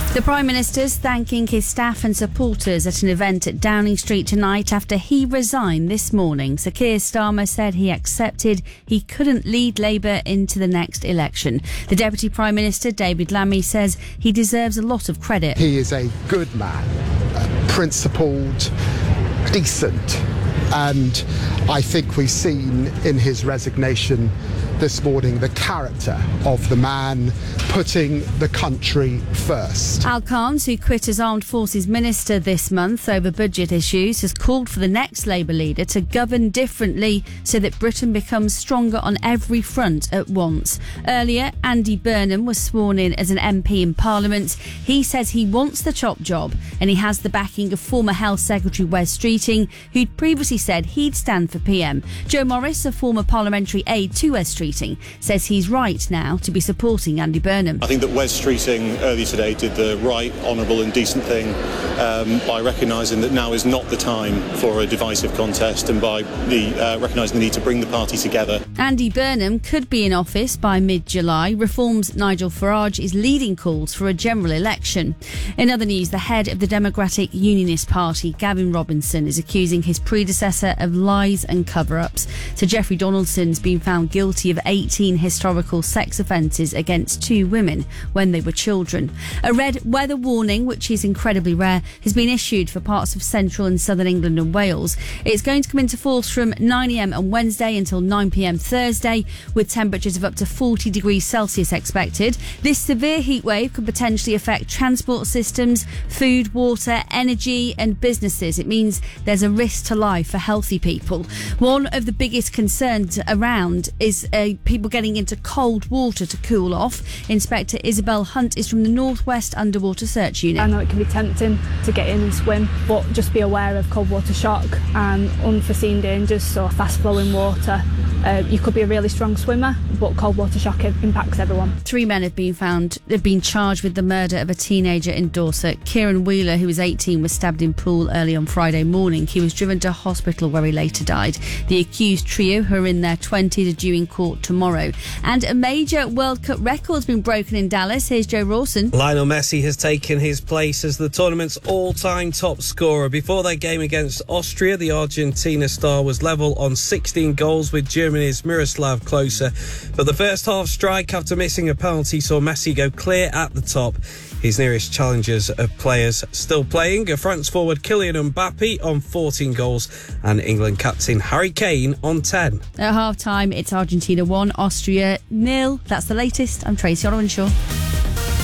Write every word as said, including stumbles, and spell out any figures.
The Prime Minister's thanking his staff and supporters at an event at Downing Street tonight after he resigned this morning. Sir Keir Starmer said he accepted he couldn't lead Labour into the next election. The Deputy Prime Minister, David Lammy, says he deserves a lot of credit. He is a good man, uh, principled, decent, and I think we've seen in his resignation this morning the character of the man putting the country first. Al Carnes, who quit as Armed Forces Minister this month over budget issues, has called for the next Labour leader to govern differently so that Britain becomes stronger on every front at once. Earlier, Andy Burnham was sworn in as an M P in Parliament. He says he wants the top job and he has the backing of former Health Secretary Wes Streeting, who'd previously said he'd stand for P M. Joe Morris, a former parliamentary aide to Wes Streeting, says he's right now to be supporting Andy Burnham. I think that Wes Streeting earlier today did the right, honourable and decent thing um, by recognising that now is not the time for a divisive contest and by the uh, recognising the need to bring the party together. Andy Burnham could be in office by mid-July. Reform's Nigel Farage is leading calls for a general election. In other news, the head of the Democratic Unionist Party, Gavin Robinson, is accusing his predecessor of lies and cover-ups. Sir Geoffrey Donaldson's been found guilty of eighteen historical sex offences against two women when they were children. A red weather warning, which is incredibly rare, has been issued for parts of central and southern England and Wales. It's going to come into force from nine a m on Wednesday until nine p m Thursday, with temperatures of up to forty degrees Celsius expected. This severe heat wave could potentially affect transport systems, food, water, energy and businesses. It means there's a risk to life for healthy people. One of the biggest concerns around is uh, people getting into cold water to cool off. Inspector Isabel Hunt is from the Northwest Underwater Search Unit. I know it can be tempting to get in and swim, but just be aware of cold water shock and unforeseen dangers, so fast flowing water. Uh, you could be a really strong swimmer, but cold water shock impacts everyone. Three men have been found, have been charged with the murder of a teenager in Dorset. Kieran Wheeler, who was eighteen, was stabbed in Poole early on Friday morning. He was driven to hospital where he later died. The accused trio, who are in their twenties, are due in court tomorrow. And a major World Cup record's been broken in Dallas. Here's Joe Rawson. Lionel Messi has taken his place as the tournament's all-time top scorer. Before their game against Austria, the Argentina star was level on sixteen goals with Germany's Miroslav Klose. But the first half strike after missing a penalty saw Messi go clear at the top. His nearest challengers of players still playing are France forward Kylian Mbappe on fourteen goals and England captain Harry Kane on ten. At half-time, it's Argentina one, Austria nil. That's the latest. I'm Tracy Orwenshaw.